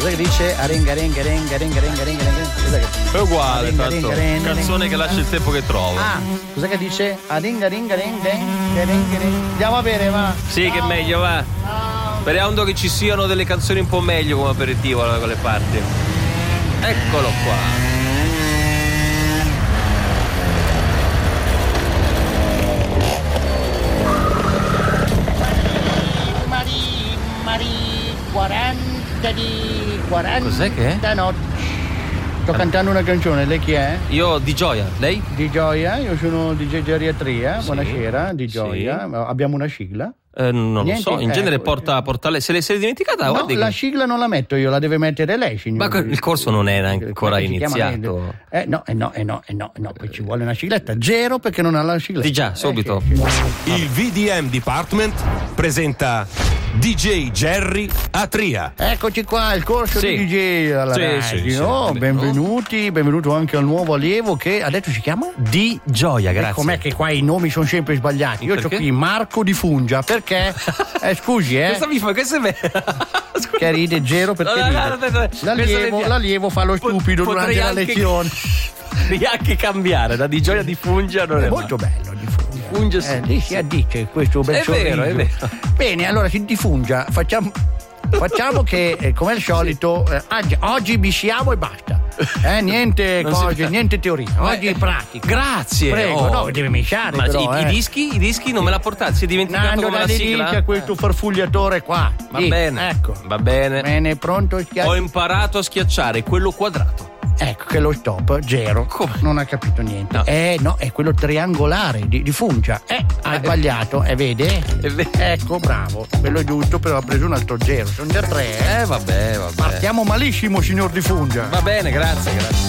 Cos'è che dice? Arenga. Cos'è che... È uguale, tanto. Canzone che lascia il tempo che trova. Ah, cos'è che dice? Arenga. Andiamo a bere, va. Sì, che è meglio, va. Speriamo che ci siano delle canzoni un po' meglio come aperitivo da quelle parti. Eccolo qua. Marie, 40 Cos'è che è? notti. Sto cantando una canzone, lei chi è? Io di Gioia, lei? Di Gioia, io sono DJ Geriatria, Sì. Buonasera, di Gioia. Sì. Abbiamo una sigla? Non Niente, lo so, in genere ecco. porta lei. Se l'è dimenticata, No, guardi la che... sigla non la metto io, la deve mettere lei, signor. Ma il corso non è ancora Come si chiama? iniziato. No, poi ci vuole una sigletta. Zero perché non ha la sigletta. Di già, subito. Sì. Il VDM Department presenta DJ Jerry Atria. Eccoci qua, il corso Sì. di DJ alla Sì, radio. sì, Oh, sì. benvenuto anche al nuovo allievo che adesso si chiama? Di Gioia, grazie. Com'è che qua i nomi sono sempre sbagliati? Io ho Perché? qui Marco di Fungia, perché? Scusi, Questa è vera. che ride zero perché ride. L'allievo fa lo stupido durante la lezione. Devi anche cambiare da Di Gioia di Fungia, non è Molto bello di Fungia. Fungia, sì. Lì si addice questo bel È vero, sorriso. è vero. Bene, allora di Fungia facciamo che come al solito oggi bisciamo e basta. Niente Non cose, si- niente teoria. Oggi è pratica. Grazie. Prego, oh. no, deve misciare. Ma però, i dischi non me l'ha portati, si è dimenticato Nando come la dalle sigla? lì a questo farfugliatore qua. Va Sì, bene. Ecco. Va bene. Bene, pronto? Ho imparato a schiacciare quello quadrato. Ecco che lo stop, zero. Come? Non ha capito niente. No. No, è quello triangolare di Fungia. Ha sbagliato, vede? Ecco, bravo. Quello è giusto, però ha preso un altro zero. Sono già tre, Vabbè. Partiamo malissimo, signor di Fungia. Va bene, grazie.